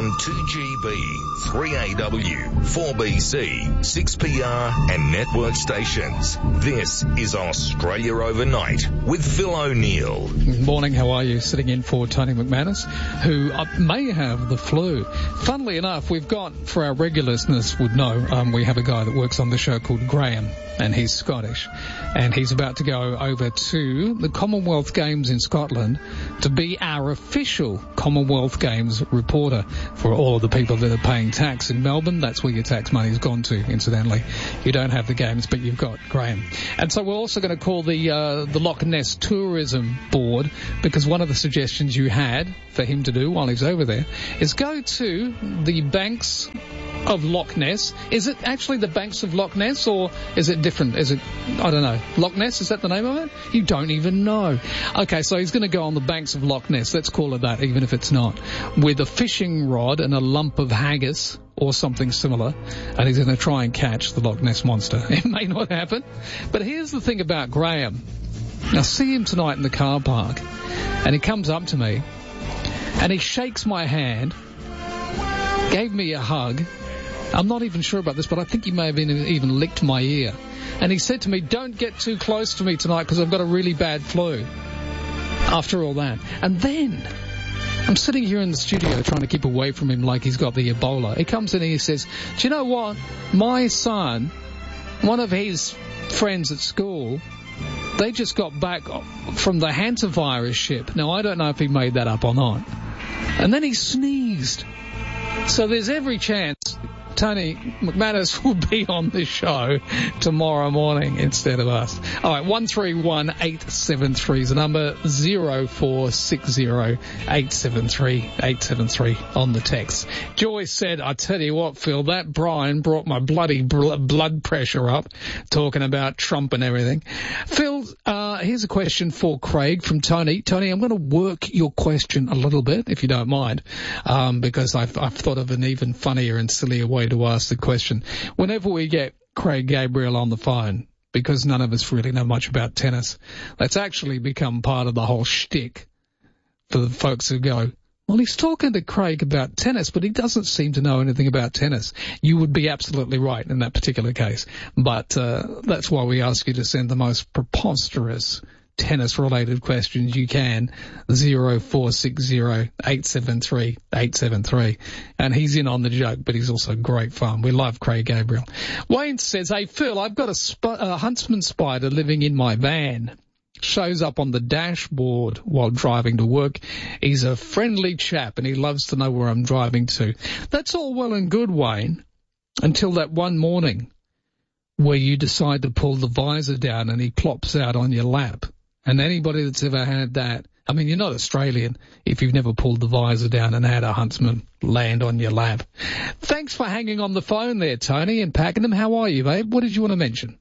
on 2GB, 3AW, 4BC, 6PR and network stations. This is Australia Overnight with Phil O'Neill. Good morning, how are you? Sitting in for Tony McManus, who may have the flu. Funnily enough, we've got, for our regular listeners would know, we have a guy that works on the show called Graham, and he's Scottish. And he's about to go over to the Commonwealth Games in Scotland to be our official Commonwealth Games reporter for all of the people that are paying tax in Melbourne. That's where your tax money's gone to, incidentally. You don't have the games, but you've got Graham. And so we're also going to call the Loch Ness Tourism Board, because one of the suggestions you had for him to do while he's over there is go to the banks of Loch Ness. Is it actually the banks of Loch Ness, or is it different? Is it, I don't know, Loch Ness, is that the name of it? You don't even know. Okay, so he's going to go on the banks of Loch Ness, let's call it that, even if it's not, with a fishing rod and a lump of haggis or something similar, and he's going to try and catch the Loch Ness Monster. It may not happen, but here's the thing about Graham. I see him tonight in the car park, and he comes up to me, and he shakes my hand, gave me a hug. I'm not even sure about this, but I think he may have even licked my ear. And he said to me, don't get too close to me tonight because I've got a really bad flu. After all that. And then I'm sitting here in the studio trying to keep away from him like he's got the Ebola. He comes in and he says, do you know what? My son, one of his friends at school, they just got back from the hantavirus ship. Now, I don't know if he made that up or not. And then he sneezed. So there's every chance Tony McManus will be on the show tomorrow morning instead of us. All right, 131873 is the number, 0460873873 on the text. Joy said, I tell you what, Phil, that Brian brought my bloody blood pressure up, talking about Trump and everything. Phil, here's a question for Craig from Tony. Tony, I'm going to work your question a little bit, if you don't mind, because I've thought of an even funnier and sillier way to ask the question. Whenever we get Craig Gabriel on the phone, because none of us really know much about tennis, that's actually become part of the whole shtick for the folks who go, well, he's talking to Craig about tennis, but he doesn't seem to know anything about tennis. You would be absolutely right in that particular case. But that's why we ask you to send the most preposterous tennis-related questions you can, 0460873873. And he's in on the joke, but he's also great fun. We love Craig Gabriel. Wayne says, hey, Phil, I've got a huntsman spider living in my van. Shows up on the dashboard while driving to work. He's a friendly chap, and he loves to know where I'm driving to. That's all well and good, Wayne, until that one morning where you decide to pull the visor down and he plops out on your lap. And anybody that's ever had that, I mean, you're not Australian if you've never pulled the visor down and had a huntsman land on your lap. Thanks for hanging on the phone there, Tony, and Pakenham. How are you, babe? What did you want to mention?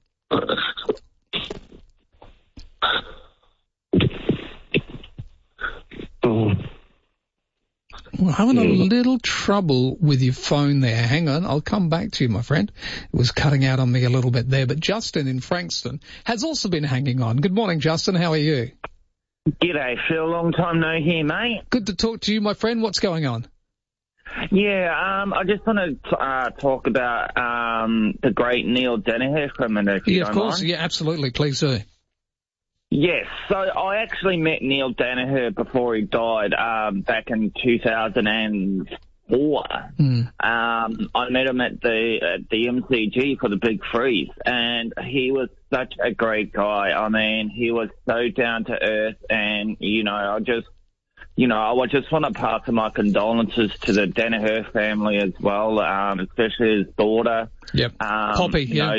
We're having a little trouble with your phone there. Hang on, I'll come back to you, my friend. It was cutting out on me a little bit there. But Justin in Frankston has also been hanging on. Good morning, Justin. How are you? G'day, Phil. Long time no hear, mate. Good to talk to you, my friend. What's going on? Yeah, I just want to talk about the great Neil Daniher for a minute, if you don't of course. mind. Yeah, absolutely. Please do. Yes, so I actually met Neil Daniher before he died back in 2004. I met him at the MCG for the Big Freeze, and he was such a great guy. I mean, he was so down to earth, and, I just want to pass on my condolences to the Daniher family as well, especially his daughter. Yep, Poppy, yeah.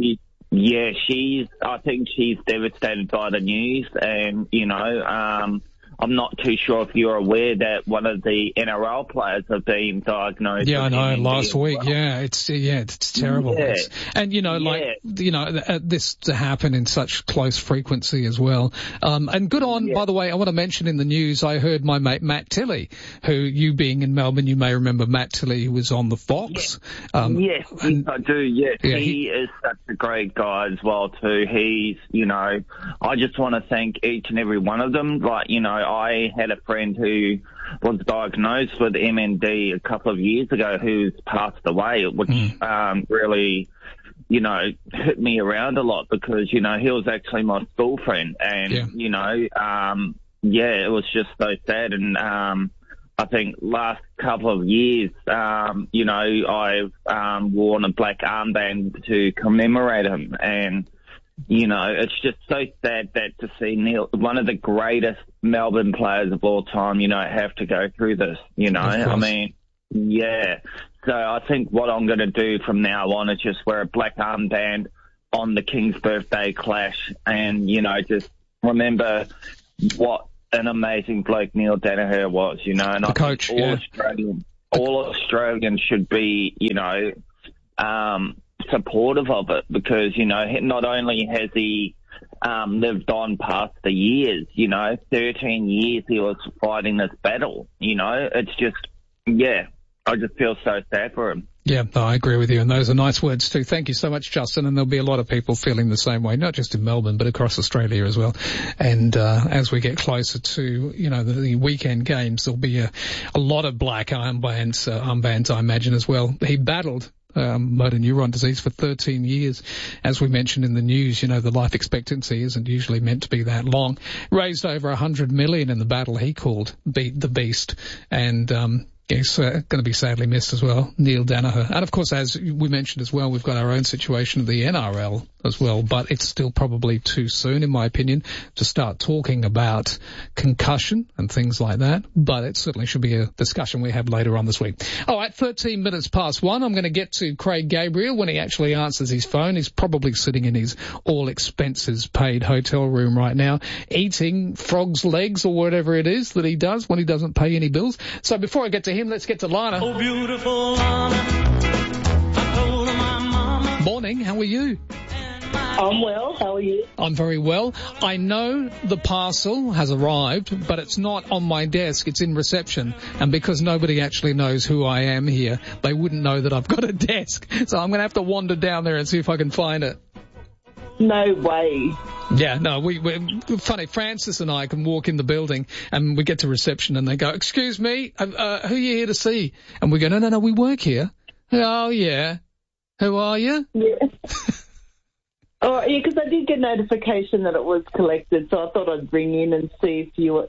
I think she's devastated by the news, and, I'm not too sure if you're aware that one of the NRL players have been diagnosed. Yeah, I know, last week. Well. Yeah, it's terrible. Yeah. This to happen in such close frequency as well. And good on, by the way, I want to mention in the news, I heard my mate Matt Tilley, who, you being in Melbourne, you may remember Matt Tilley, who was on the Fox. Yes, I do, yes. Yeah, he is such a great guy as well, too. He's, I just want to thank each and every one of them. Like, I had a friend who was diagnosed with MND a couple of years ago who's passed away, which really, you know, hit me around a lot because, you know, he was actually my school friend and, you know, it was just so sad. And I think last couple of years, you know, I've worn a black armband to commemorate him. And, you know, it's just so sad that to see Neil, one of the greatest Melbourne players of all time, you know, have to go through this, you know. I mean, so I think what I'm going to do from now on is just wear a black armband on the King's Birthday Clash and, you know, just remember what an amazing bloke Neil Danaher was, you know. And the coach, all Australians should be, you know, supportive of it because, you know, not only has he lived on past the years, you know, 13 years he was fighting this battle, you know. It's just, I just feel so sad for him. Yeah, no, I agree with you, and those are nice words too. Thank you so much, Justin, and there'll be a lot of people feeling the same way, not just in Melbourne, but across Australia as well. And as we get closer to, you know, the weekend games, there'll be a lot of black armbands, I imagine, as well. He battled motor neuron disease for 13 years. As we mentioned in the news, you know, the life expectancy isn't usually meant to be that long. Raised over $100 million in the battle he called Beat the Beast, and he's going to be sadly missed as well, Neil Danaher. And, of course, as we mentioned as well, we've got our own situation of the NRL as well, but it's still probably too soon, in my opinion, to start talking about concussion and things like that. But it certainly should be a discussion we have later on this week. All right, 13 minutes past 1. I'm going to get to Craig Gabriel when he actually answers his phone. He's probably sitting in his all-expenses-paid hotel room right now, eating frog's legs or whatever it is that he does when he doesn't pay any bills. So before I get to him, let's get to Lana. Oh, beautiful Lana, I told her my mama. Morning, how are you? I'm well, how are you? I'm very well. I know the parcel has arrived, but it's not on my desk, it's in reception. And because nobody actually knows who I am here, they wouldn't know that I've got a desk. So I'm going to have to wander down there and see if I can find it. No way. Yeah, no, we're funny. Francis and I can walk in the building and we get to reception and they go, "Excuse me, who are you here to see?" And we go, no, we work here. Oh, yeah. Who are you? Yeah. Oh, yeah, because I did get notification that it was collected, so I thought I'd ring in and see if you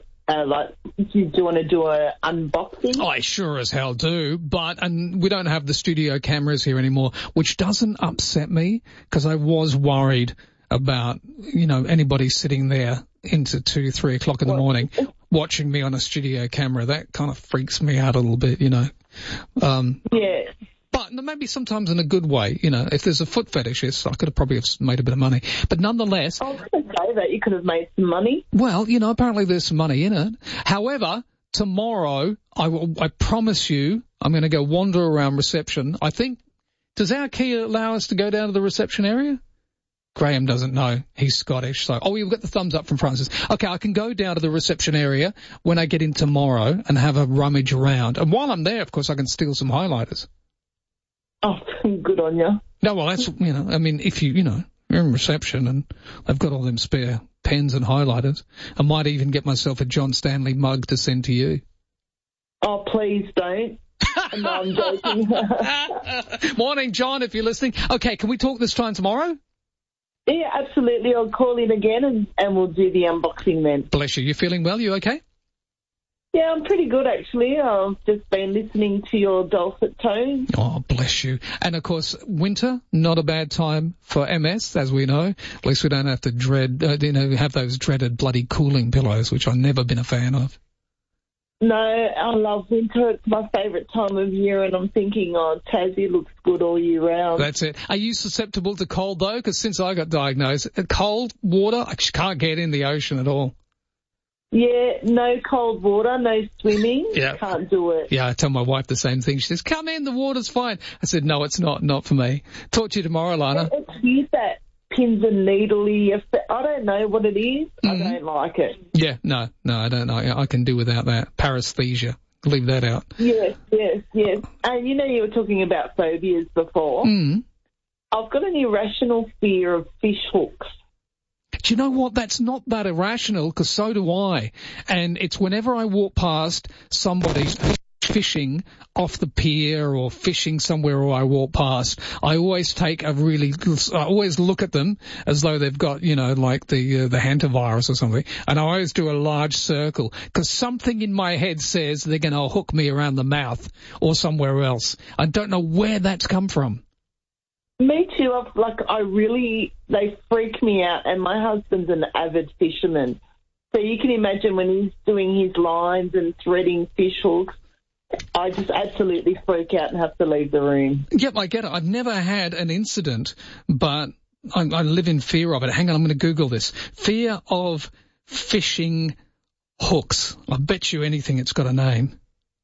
if you do want to do an unboxing. I sure as hell do, and we don't have the studio cameras here anymore, which doesn't upset me, because I was worried about, you know, anybody sitting there into 2, 3 o'clock in the morning watching me on a studio camera. That kind of freaks me out a little bit, you know. Yeah. But maybe sometimes in a good way, you know. If there's a foot fetishist, I could have probably made a bit of money. But nonetheless... I was going to say that you could have made some money. Well, you know, apparently there's some money in it. However, tomorrow, I promise you, I'm going to go wander around reception. I think, does our key allow us to go down to the reception area? Graham doesn't know. He's Scottish. So, we've got the thumbs up from Francis. Okay, I can go down to the reception area when I get in tomorrow and have a rummage around. And while I'm there, of course, I can steal some highlighters. Oh, good on you. No, well, that's, you know, I mean, if you're in reception and they've got all them spare pens and highlighters, I might even get myself a John Stanley mug to send to you. Oh, please don't. No, I'm joking. Morning, John, if you're listening. Okay, can we talk this time tomorrow? Yeah, absolutely. I'll call in again and we'll do the unboxing then. Bless you. You feeling well? You okay? Yeah, I'm pretty good, actually. I've just been listening to your dulcet tones. Oh, bless you. And, of course, winter, not a bad time for MS, as we know. At least we don't have to have those dreaded bloody cooling pillows, which I've never been a fan of. No, I love winter. It's my favourite time of year, and I'm thinking, Tassie looks good all year round. That's it. Are you susceptible to cold, though? Because since I got diagnosed, cold water, I just can't get in the ocean at all. Yeah, no cold water, no swimming. Yeah. Can't do it. Yeah, I tell my wife the same thing. She says, "Come in, the water's fine." I said, "No, it's not for me." Talk to you tomorrow, Lana. It's weird, that pins and needly effect. I don't know what it is. Mm-hmm. I don't like it. Yeah, no, I don't know. I can do without that. Paresthesia. Leave that out. Yes. And you were talking about phobias before. Mm. I've got an irrational fear of fish hooks. Do you know what? That's not that irrational, because so do I. And it's whenever I walk past somebody fishing off the pier or fishing somewhere, or I walk past, I always I always look at them as though they've got, like the hantavirus or something, and I always do a large circle, because something in my head says they're going to hook me around the mouth or somewhere else. I don't know where that's come from. Me too. They freak me out, and my husband's an avid fisherman. So you can imagine when he's doing his lines and threading fish hooks, I just absolutely freak out and have to leave the room. Yep, I get it. I've never had an incident, but I live in fear of it. Hang on, I'm going to Google this. Fear of fishing hooks. I bet you anything it's got a name.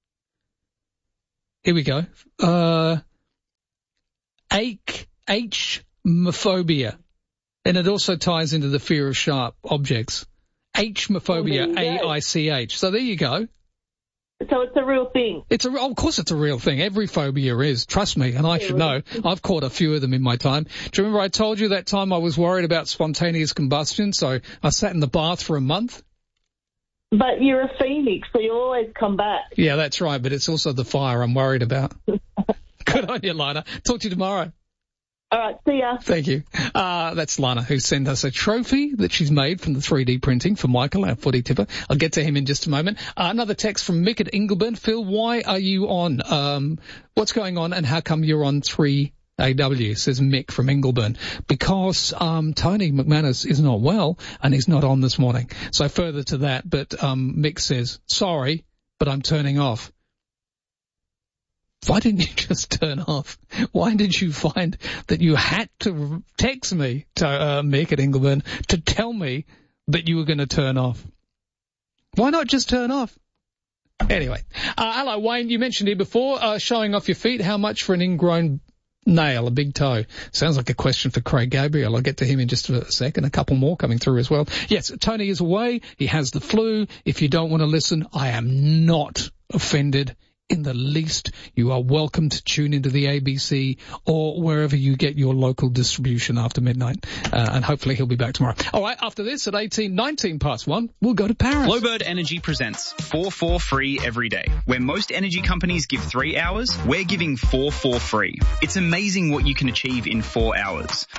Here we go. H-mophobia. And it also ties into the fear of sharp objects. H-mophobia, A-I-C-H. So there you go. So it's a real thing. Of course it's a real thing. Every phobia is. Trust me, and I should know. I've caught a few of them in my time. Do you remember I told you that time I was worried about spontaneous combustion, so I sat in the bath for a month? But you're a phoenix, so you'll always come back. Yeah, that's right, but it's also the fire I'm worried about. Good on you, Lana. Talk to you tomorrow. All right, see ya. Thank you. That's Lana, who sent us a trophy that she's made from the 3D printing for Michael, our footy tipper. I'll get to him in just a moment. Another text from Mick at Ingleburn. Phil, why are you on? What's going on, and how come you're on 3AW, says Mick from Ingleburn. Because Tony McManus is not well, and he's not on this morning. So further to that, but Mick says, sorry, but I'm turning off. Why didn't you just turn off? Why did you find that you had to text me, to Mick at Ingleburn, to tell me that you were going to turn off? Why not just turn off? Anyway, hello, Wayne. You mentioned here before, showing off your feet. How much for an ingrown nail, a big toe? Sounds like a question for Craig Gabriel. I'll get to him in just a second. A couple more coming through as well. Yes, Tony is away. He has the flu. If you don't want to listen, I am not offended in the least. You are welcome to tune into the ABC or wherever you get your local distribution after midnight. And hopefully he'll be back tomorrow. All right, after this, at 19 past 1, we'll go to Paris. Glowbird Energy presents 4 for free every day. Where most energy companies give 3 hours, we're giving 4 for free. It's amazing what you can achieve in 4 hours.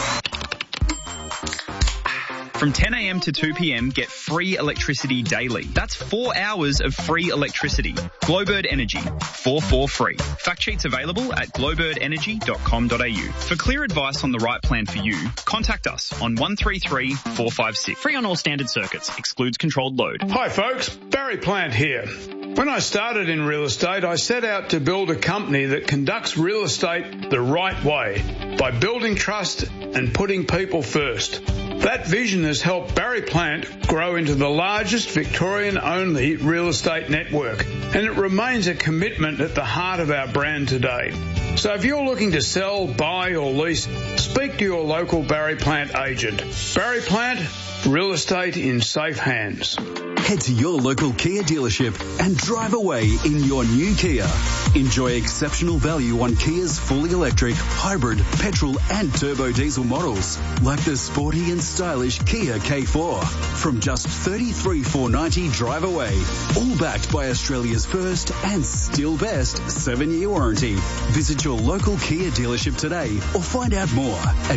From 10 a.m. to 2 p.m, get free electricity daily. That's 4 hours of free electricity. Glowbird Energy, 4 for free. Fact sheets available at glowbirdenergy.com.au. For clear advice on the right plan for you, contact us on 133 456. Free on all standard circuits. Excludes controlled load. Hi folks, Barry Plant here. When I started in real estate, I set out to build a company that conducts real estate the right way by building trust and putting people first. That vision has helped Barry Plant grow into the largest Victorian-only real estate network, and it remains a commitment at the heart of our brand today. So if you're looking to sell, buy or lease, speak to your local Barry Plant agent. Barry Plant, real estate in safe hands. Head to your local Kia dealership and drive away in your new Kia. Enjoy exceptional value on Kia's fully electric, hybrid, petrol and turbo diesel models, like the sporty and stylish Kia K4. From just $33,490 drive away, all backed by Australia's first and still best 7-year warranty. Visit your local Kia dealership today or find out more at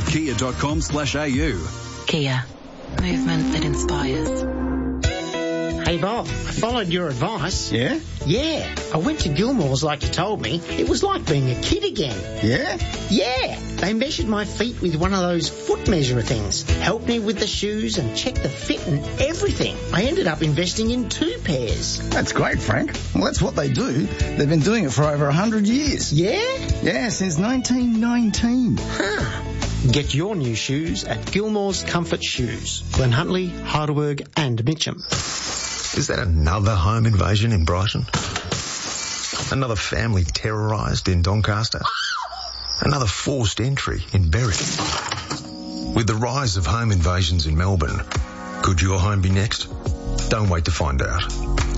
kia.com/au. Kia. Movement that inspires. Hey Bob, I followed your advice. Yeah? Yeah, I went to Gilmore's like you told me. It was like being a kid again. Yeah? Yeah, they measured my feet with one of those foot measurer things, helped me with the shoes and checked the fit and everything. I ended up investing in 2 pairs. That's great, Frank. Well, that's what they do. They've been doing it for over 100 years. Yeah? Yeah, since 1919. Huh. Get your new shoes at Gilmore's Comfort Shoes, Glen Huntly, Heidelberg and Mitcham. Is that another home invasion in Brighton? Another family terrorised in Doncaster? Another forced entry in Berwick? With the rise of home invasions in Melbourne, could your home be next? Don't wait to find out.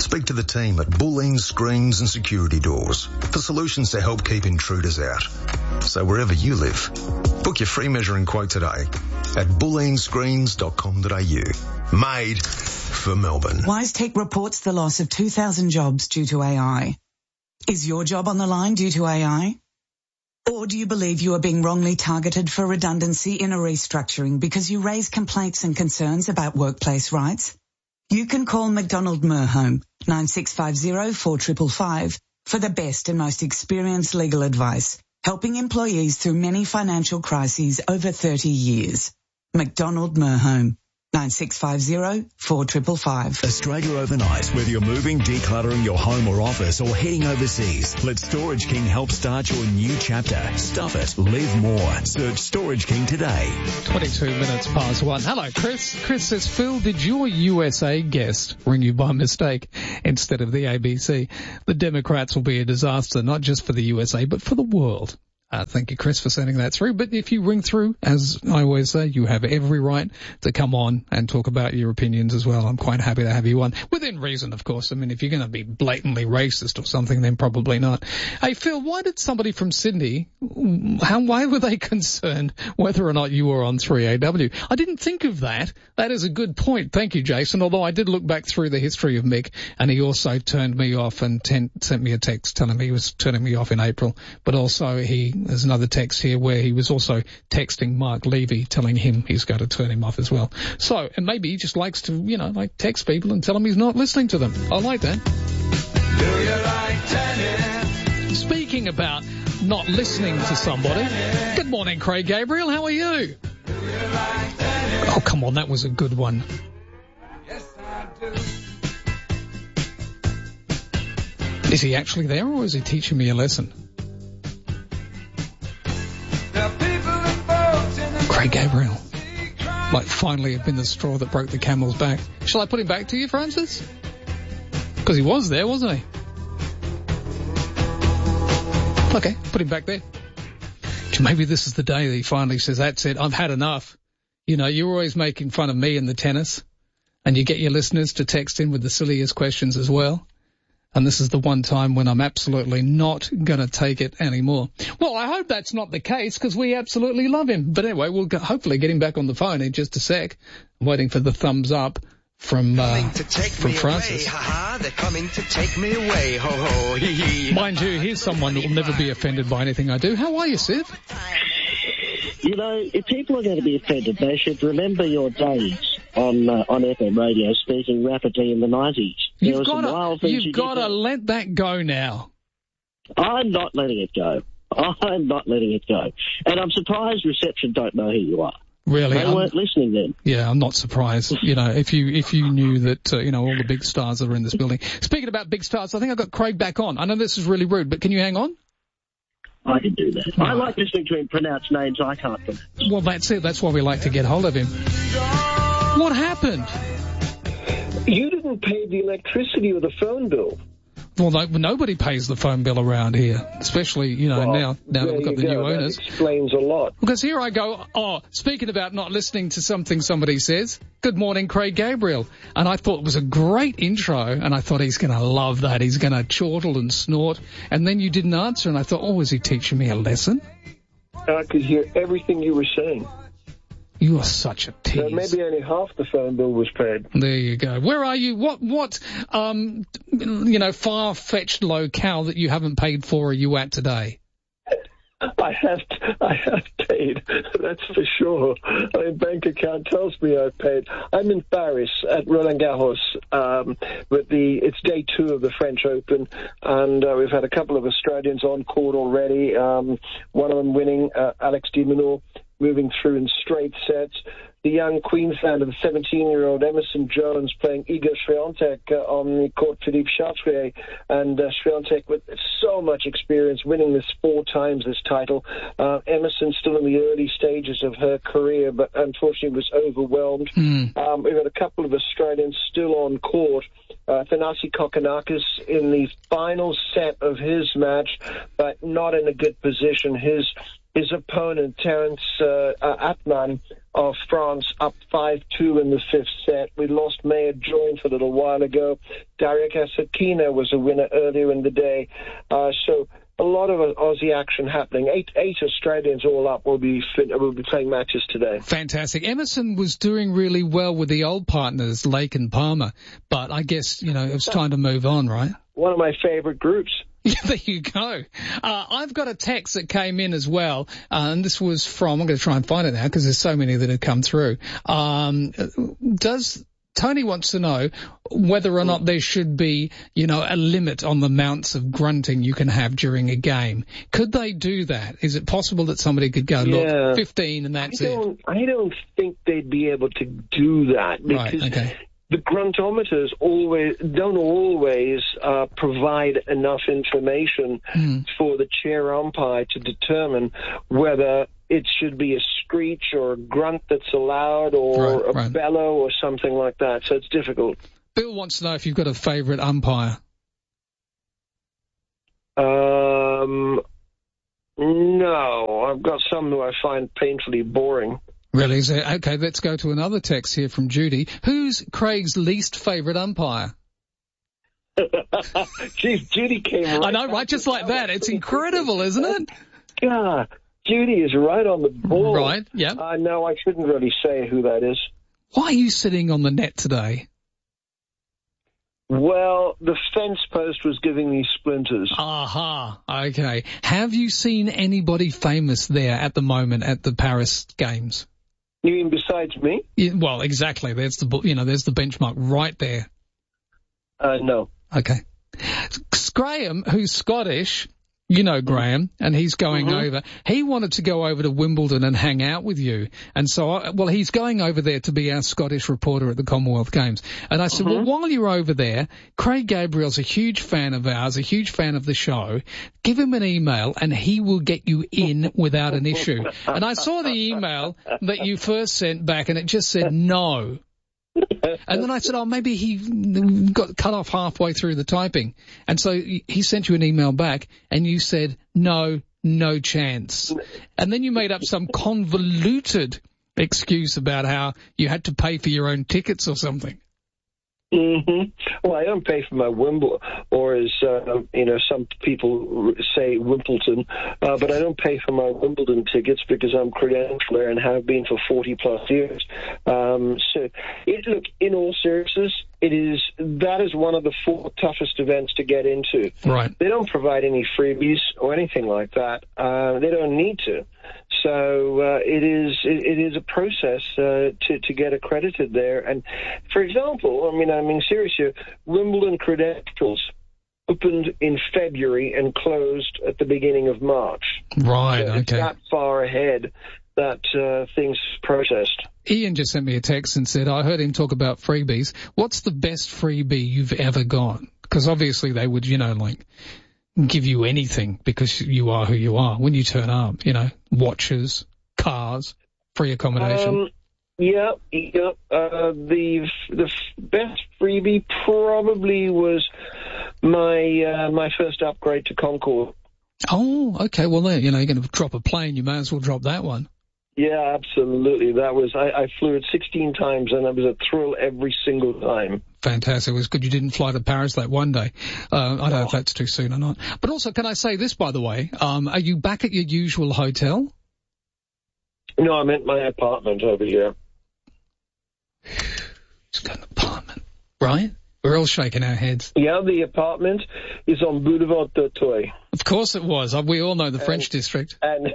Speak to the team at Bulleen Screens and Security Doors for solutions to help keep intruders out. So wherever you live, book your free measuring quote today at bulleenscreens.com.au. Made for Melbourne. WiseTech reports the loss of 2,000 jobs due to AI. Is your job on the line due to AI? Or do you believe you are being wrongly targeted for redundancy in a restructuring because you raise complaints and concerns about workplace rights? You can call McDonald Merhome 9650 4555 for the best and most experienced legal advice, helping employees through many financial crises over 30 years. McDonald Merhome 9650 4555. Australia Overnight. Whether you're moving, decluttering your home or office, or heading overseas, let Storage King help start your new chapter. Stuff it. Live more. Search Storage King today. 22 minutes past 1. Hello, Chris. Chris says, Phil, did your USA guest ring you by mistake instead of the ABC? The Democrats will be a disaster, not just for the USA, but for the world. Thank you, Chris, for sending that through. But if you ring through, as I always say, you have every right to come on and talk about your opinions as well. I'm quite happy to have you on. Within reason, of course. I mean, if you're going to be blatantly racist or something, then probably not. Hey, Phil, why did somebody from Sydney, why were they concerned whether or not you were on 3AW? I didn't think of that. That is a good point. Thank you, Jason. Although I did look back through the history of Mick, and he also turned me off and sent me a text telling me he was turning me off in April. But also there's another text here where he was also texting Mark Levy telling him he's going to turn him off as well. So, and maybe he just likes to, text people and tell them he's not listening to them. I like that. Do you like tennis? Speaking about not listening to somebody, good morning, Craig Gabriel. How are you? Oh, come on, that was a good one. Yes, I do. Is he actually there, or is he teaching me a lesson? Craig Gabriel. Might finally have been the straw that broke the camel's back. Shall I put him back to you, Francis? Because he was there, wasn't he? Okay, put him back there. Maybe this is the day that he finally says, that's it, I've had enough. You're always making fun of me and the tennis, and you get your listeners to text in with the silliest questions as well. And this is the one time when I'm absolutely not going to take it anymore. Well, I hope that's not the case, because we absolutely love him. But anyway, we'll hopefully get him back on the phone in just a sec. I'm waiting for the thumbs up from Francis. They're coming to take me away. Ho, ho, hee, hee. Mind you, here's someone that will never be offended by anything I do. How are you, Siv? If people are going to be offended, they should remember your days on FM radio speaking rapidly in the 90s. You've got to let that go now. I'm not letting it go. I'm not letting it go. And I'm surprised Reception don't know who you are. Really? They weren't listening then. Yeah, I'm not surprised. If you knew that, all the big stars that are in this building. Speaking about big stars, I think I've got Craig back on. I know this is really rude, but can you hang on? I can do that. I like listening to him pronounce names I can't pronounce. Well, that's it. That's why we like to get hold of him. What happened? You didn't pay the electricity or the phone bill. Well, nobody pays the phone bill around here, especially, now that we've got the new owners. That explains a lot. Because here I go, speaking about not listening to something somebody says, good morning, Craig Gabriel. And I thought it was a great intro, and I thought he's going to love that. He's going to chortle and snort. And then you didn't answer, and I thought, is he teaching me a lesson? I could hear everything you were saying. You are such a tease. Maybe only half the phone bill was paid. There you go. Where are you? What far-fetched locale that you haven't paid for are you at today? I have paid. That's for sure. My bank account tells me I've paid. I'm in Paris at Roland Garros. It's day 2 of the French Open, and we've had a couple of Australians on court already. One of them winning, Alex de Minaur, moving through in straight sets. The young Queenslander, the 17-year-old Emerson Jones, playing Igor Swiatek on the court, Philippe Chatrier, and Swiatek with so much experience, winning this 4 times, this title. Emerson still in the early stages of her career, but unfortunately was overwhelmed. We've got a couple of Australians still on court. Thanasi Kokkinakis in the final set of his match, but not in a good position. His his opponent, Terence Atman of France, up 5-2 in the fifth set. We lost Mayer Joint a little while ago. Derek Asakina was a winner earlier in the day. So a lot of Aussie action happening. Eight Australians all up will be playing matches today. Fantastic. Emerson was doing really well with the old partners, Lake and Palmer, but I guess, it's time to move on, right? One of my favorite groups. Yeah, there you go. I've got a text that came in as well, and this was from, I'm going to try and find it now because there's so many that have come through. Tony wants to know whether or not there should be, a limit on the amounts of grunting you can have during a game. Could they do that? Is it possible that somebody could go, look, 15 and that's it? I don't think they'd be able to do that because the gruntometers don't always provide enough information for the chair umpire to determine whether it should be a screech or a grunt that's allowed or a bellow or something like that. So it's difficult. Bill wants to know if you've got a favourite umpire. No, I've got some who I find painfully boring. Really? Okay, let's go to another text here from Judy. Who's Craig's least favourite umpire? Jeez, Judy came right. I know, right? Just like that. It's incredible, isn't it? Yeah. Judy is right on the ball. Right, yeah. No, I shouldn't really say who that is. Why are you sitting on the net today? Well, the fence post was giving me splinters. Aha, okay. Have you seen anybody famous there at the moment at the Paris Games? You mean besides me? Yeah, well, exactly. There's there's the benchmark right there. No. Okay. Graham, who's Scottish, Graham, and he's going over. He wanted to go over to Wimbledon and hang out with you. And so, he's going over there to be our Scottish reporter at the Commonwealth Games. And I said, well, while you're over there, Craig Gabriel's a huge fan of ours, a huge fan of the show. Give him an email and he will get you in without an issue. And I saw the email that you first sent back and it just said no. And then I said, maybe he got cut off halfway through the typing. And so he sent you an email back and you said, no chance. And then you made up some convoluted excuse about how you had to pay for your own tickets or something. Well, I don't pay for my Wimbledon, or as some people say, Wimbledon, but I don't pay for my Wimbledon tickets because I'm credentialer and have been for 40 plus years. Look, in all seriousness, that is one of the 4 toughest events to get into. Right. They don't provide any freebies or anything like that. They don't need to. So it is a process to get accredited there. And for example, I'm serious here. Wimbledon credentials opened in February and closed at the beginning of March. Right. So okay. It's that far ahead that things processed. Ian just sent me a text and said, I heard him talk about freebies. What's the best freebie you've ever got? Because obviously they would, give you anything because you are who you are when you turn up, watches, cars, free accommodation. The best freebie probably was my first upgrade to Concorde. Oh, okay. Well, there, you're going to drop a plane, you may as well drop that one. Yeah, absolutely. That was, I flew it 16 times and it was a thrill every single time. Fantastic. It was good you didn't fly to Paris that one day. I don't know if that's too soon or not. But also, can I say this, by the way? Are you back at your usual hotel? No, I'm at my apartment over here. Just got an apartment. Right? We're all shaking our heads. Yeah, the apartment is on Boulevard d'Auteuil. Of course it was. We all know the French district. And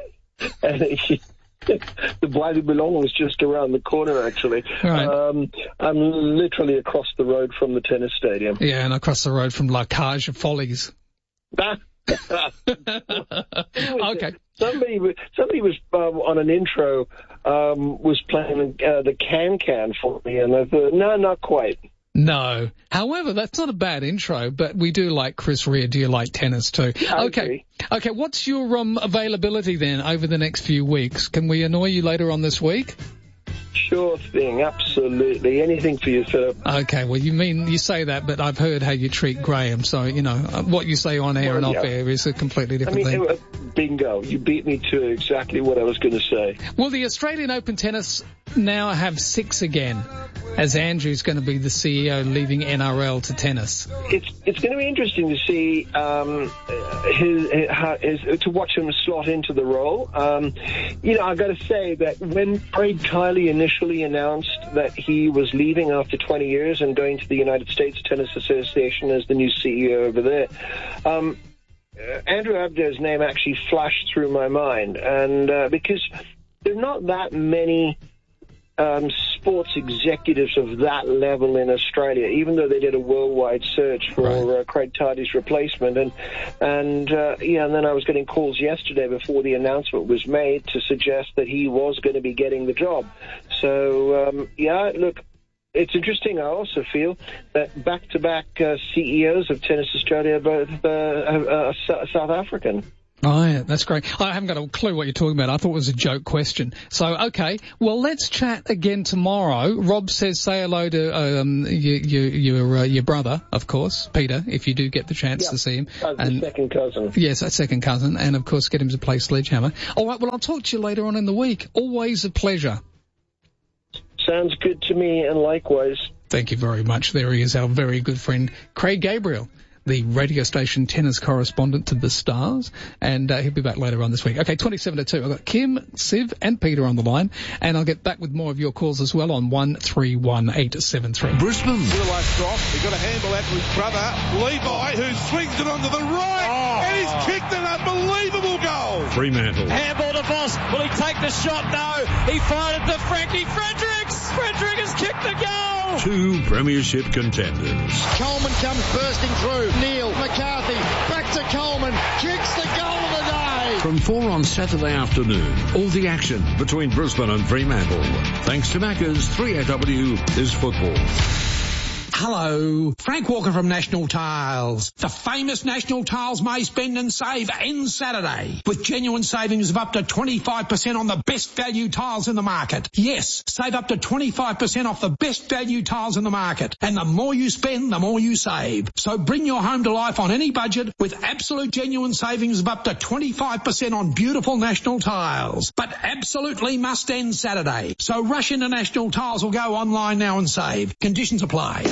the Bois de Boulogne was just around the corner, actually. Right. I'm literally across the road from the tennis stadium. Yeah, and across the road from La Cage Follies. Okay. Somebody was on an intro was playing the Can for me, and I thought, no, not quite. No. However, that's not a bad intro, but we do like Chris Rea. Do you like tennis too? Okay. Okay, what's your availability then over the next few weeks? Can we annoy you later on this week? Sure thing, absolutely. Anything for you, Philip. Okay, well, you say that, but I've heard how you treat Graham, so, what you say on air and off air is a completely different thing. Bingo. You beat me to exactly what I was going to say. Will the Australian Open tennis now have 6 again, as Andrew's going to be the CEO leaving NRL to tennis? It's going to be interesting to see to watch him slot into the role. I've got to say that when Craig Tiley initially announced that he was leaving after 20 years and going to the United States Tennis Association as the new CEO over there, Andrew Abder's name actually flashed through my mind, and because there are not that many sports executives of that level in Australia, even though they did a worldwide search for Craig Tiley's replacement. And then I was getting calls yesterday before the announcement was made to suggest that he was going to be getting the job. So, look, it's interesting. I also feel that back-to-back CEOs of Tennis Australia both are South African. Oh, yeah, that's great. I haven't got a clue what you're talking about. I thought it was a joke question. So, okay, well, let's chat again tomorrow. Rob says say hello to your brother, of course, Peter, if you do get the chance to see him. And second cousin. Yes, a second cousin, and, of course, get him to play Sledgehammer. All right, well, I'll talk to you later on in the week. Always a pleasure. Sounds good to me, and likewise. Thank you very much. There he is, our very good friend, Craig Gabriel, the radio station tennis correspondent to the Stars, and he'll be back later on this week. Okay, 27 to 2. I've got Kim, Siv, and Peter on the line, and I'll get back with more of your calls as well on 131873. Brisbane. Willow cross. He got a handle out to his brother, Levi, who swings it onto the right, and he's kicked an unbelievable goal. Fremantle. Handball to Voss. Will he take the shot? No. He fired it to Frankie Fredericks. Fredericks has kicked the goal. 2 premiership contenders. Coleman comes bursting through. Neil McCarthy back to Coleman, kicks the goal of the day. From 4 on Saturday afternoon, all the action between Brisbane and Fremantle. Thanks to Macca's, 3AW is football. Hello, Frank Walker from National Tiles. The famous National Tiles May Spend and Save ends Saturday with genuine savings of up to 25% on the best value tiles in the market. Yes, save up to 25% off the best value tiles in the market. And the more you spend, the more you save. So bring your home to life on any budget with absolute genuine savings of up to 25% on beautiful National Tiles. But absolutely must end Saturday. So rush into National Tiles or go online now and save. Conditions apply.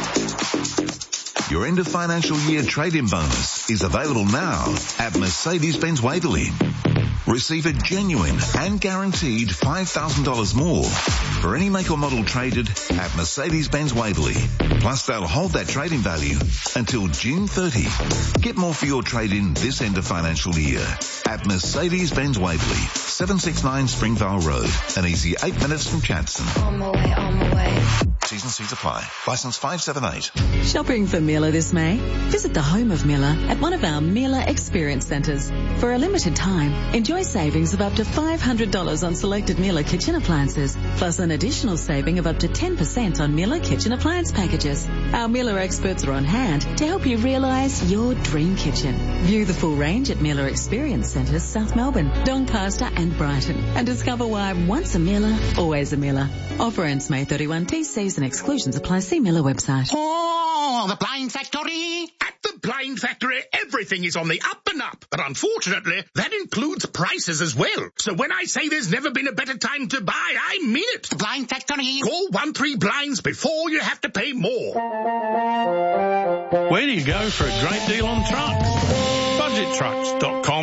Your end of financial year trade-in bonus is available now at Mercedes-Benz Waverley. Receive a genuine and guaranteed $5,000 more for any make or model traded at Mercedes-Benz Waverley. Plus, they'll hold that trade-in value until June 30. Get more for your trade-in this end of financial year at Mercedes-Benz Waverley, 769 Springvale Road. An easy 8 minutes from Chadstone. On my way, on my way. T's and C's apply. Licence 578. Shopping for Miller this May? Visit the home of Miller at one of our Miller Experience Centres. For a limited time, enjoy savings of up to $500 on selected Miller kitchen appliances, plus an additional saving of up to 10% on Miller kitchen appliance packages. Our Miller experts are on hand to help you realise your dream kitchen. View the full range at Miller Experience Centres, South Melbourne, Doncaster and Brighton, and discover why once a Miller, always a Miller. Offer ends May 31. T's and exclusions apply. See Miller website. Oh, the Blind Factory! At the Blind Factory, everything is on the up and up. But unfortunately, that includes prices as well. So when I say there's never been a better time to buy, I mean it. The Blind Factory. Call 13 Blinds before you have to pay more. Where do you go for a great deal on trucks? BudgetTrucks.com